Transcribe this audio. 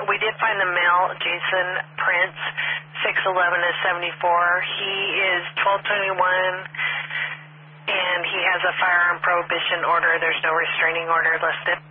We did find the male, Jason Prince, 6'11" to 74. He is 1221, and he has a firearm prohibition order. There's no restraining order listed.